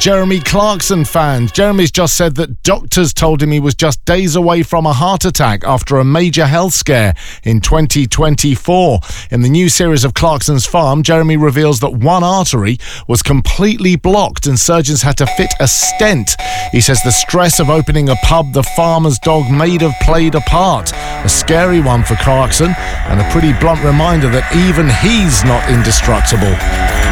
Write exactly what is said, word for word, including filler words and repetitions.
Jeremy Clarkson fans. Jeremy's just said that doctors told him he was just days away from a heart attack after a major health scare in twenty twenty-four. In the new series of Clarkson's Farm, Jeremy reveals that one artery was completely blocked and surgeons had to fit a stent. He says the stress of opening a pub the farmer's dog made have played a part. A scary one for Clarkson and a pretty blunt reminder that even he's not indestructible.